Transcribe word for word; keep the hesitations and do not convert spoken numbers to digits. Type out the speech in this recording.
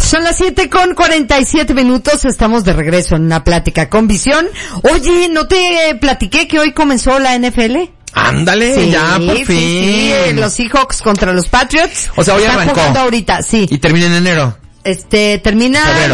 Son las siete con cuarenta y siete minutos, estamos de regreso en una plática con visión. Oye, ¿no te platiqué que hoy comenzó la N F L? Ándale, sí, ya, por fin. Sí, sí, los Seahawks contra los Patriots. O sea, hoy están arrancó. jugando ahorita, sí. Y termina en enero. Este, termina... Febrero.